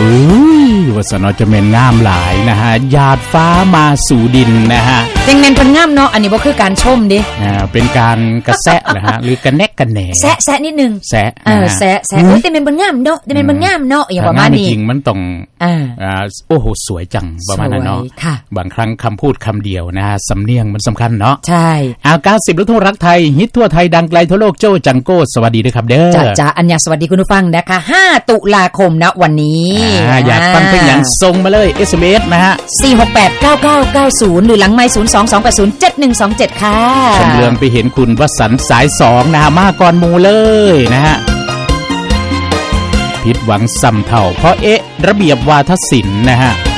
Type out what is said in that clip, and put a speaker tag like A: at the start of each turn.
A: ว่าสนอจะแม่นงามหลายนะฮะหยาดฟ้ามาสู่ดินนะฮะ
B: จังแม่นเพิ่นงามเนาะอันนี้บ่คือการชมดิ
A: เป็นการกระแซะนะฮะหรือกระแนกกระแหน่
B: แซะนิดนึง
A: แซะ
B: แซะแต่แม่นเพิ่นงามเนาะแต่แม่นเพิ่นงามเนาะอย่างประมาณนี้
A: จริงมันต้องโอ้โหสวยจังประมาณนั้นเนาะบางครั้งคำพูดคำเดียวนะฮะสำเนียงมันสำคัญเนาะ
B: ใช่
A: 90ลูกทุ่งรักไทยฮิตทั่วไทยดังไกลทั่วโลกโจ้จังโก้สวัสดีด้วยครับเด้อ
B: จ้าอัญญาสวัสดีคุณผู้ฟังนะคะ5ตุลาคมนะวันนี้
A: อยากฟังเพลงอย่างส่งมาเลย SMS นะฮะ
B: 4689990หรือหลังไมค์022807127ค่ะ
A: ชมเรืองไปเห็นคุณวสันต์สาย2นะฮะมาก่อนหมู่เลยนะฮะผิดหวังซ้ำเท่าเพราะระเบียบวาทศิลป์นะฮะ